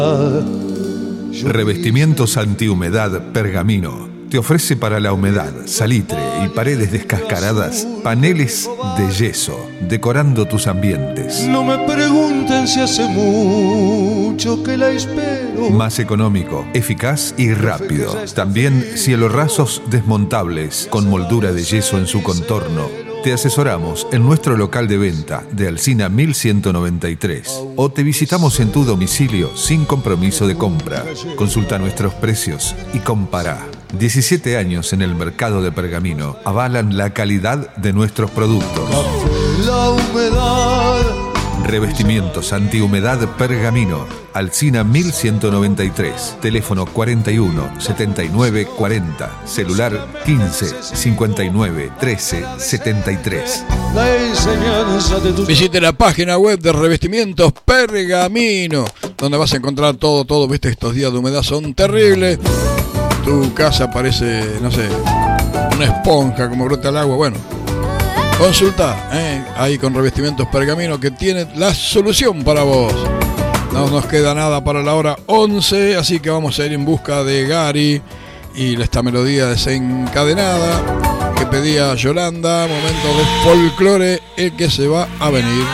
Revestimientos antihumedad Pergamino te ofrece para la humedad, salitre y paredes descascaradas paneles de yeso, decorando tus ambientes. No me pregunten si hace mucho que la espero. Más económico, eficaz y rápido. También cielorrasos desmontables con moldura de yeso en su contorno. Te asesoramos en nuestro local de venta de Alsina 1193 o te visitamos en tu domicilio sin compromiso de compra. Consulta nuestros precios y compará. 17 años en el mercado de Pergamino avalan la calidad de nuestros productos. La humedad. Revestimientos antihumedad Pergamino, Alsina 1193, teléfono 41 79 40, celular 15 59 13 73. La enseñanza de tus... Visite la página web de Revestimientos Pergamino, donde vas a encontrar todo, viste, estos días de humedad son terribles. Tu casa parece, no sé, una esponja como brota el agua. Bueno, consulta ahí con Revestimientos Pergamino, que tiene la solución para vos. No nos queda nada para la hora 11, así que vamos a ir en busca de Gary y esta melodía desencadenada que pedía Yolanda. Momento de folclore, el que se va a venir.